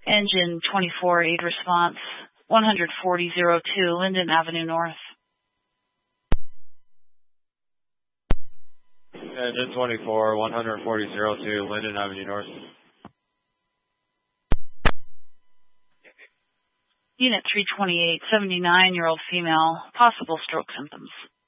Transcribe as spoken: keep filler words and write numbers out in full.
Engine twenty-four, aid response, one forty oh two, Linden Avenue North. Engine twenty-four, one forty oh two, Linden Avenue North. Unit three twenty-eight, seventy-nine-year-old female, possible stroke symptoms.